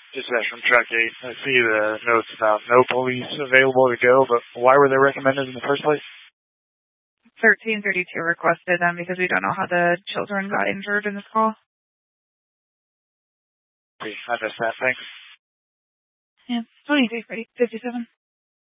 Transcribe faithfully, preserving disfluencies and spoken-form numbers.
Dispatch from Track eight. I see the notes about no police available to go, but why were they recommended in the first place? thirteen thirty-two requested them because we don't know how the children got injured in this call. Okay, I missed that. Thanks. Yeah, twenty-three fifty-seven.